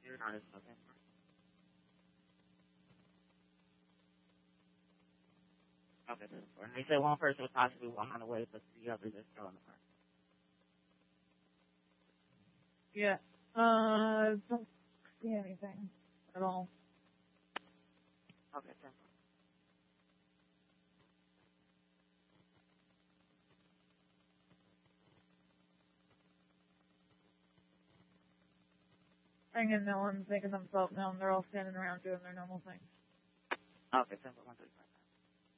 Okay. Okay, 10-4. And they said one person was possibly walking on the way, but 3 others are still in the car. Yeah. Don't see anything at all. Okay, 10-4. And no one's making themselves known. They're all standing around doing their normal things. Okay, 10-4, 135.